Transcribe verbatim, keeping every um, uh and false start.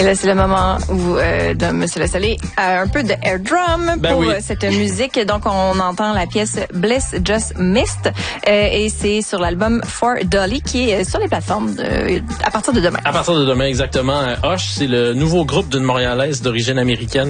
Et là, c'est le moment où euh, de Monsieur Le Soleil a un peu de air drum ben pour oui. cette musique. Donc, on entend la pièce Bliss Just Missed euh, et c'est sur l'album For Dolly qui est sur les plateformes de, à partir de demain. À partir de demain, exactement. Hush, c'est le nouveau groupe d'une Montréalaise d'origine américaine